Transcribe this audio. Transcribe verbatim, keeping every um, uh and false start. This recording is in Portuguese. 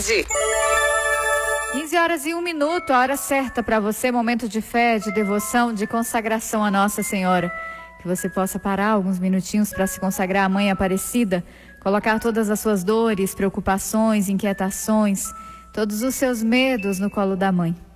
tarde. quinze horas e um minuto, a hora certa para você, momento de fé, de devoção, de consagração a Nossa Senhora. Que você possa parar alguns minutinhos para se consagrar à Mãe Aparecida, colocar todas as suas dores, preocupações, inquietações, todos os seus medos no colo da Mãe.